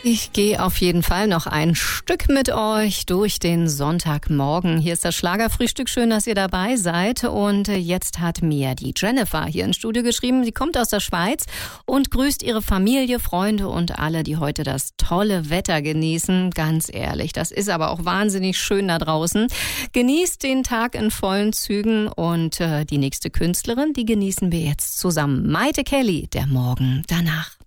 Ich gehe auf jeden Fall noch ein Stück mit euch durch den Sonntagmorgen. Hier ist das Schlagerfrühstück. Schön, dass ihr dabei seid. Und jetzt hat mir die Jennifer hier ins Studio geschrieben. Sie kommt aus der Schweiz und grüßt ihre Familie, Freunde und alle, die heute das tolle Wetter genießen. Ganz ehrlich, das ist aber auch wahnsinnig schön da draußen. Genießt den Tag in vollen Zügen und die nächste Künstlerin, die genießen wir jetzt zusammen. Maite Kelly, der Morgen danach.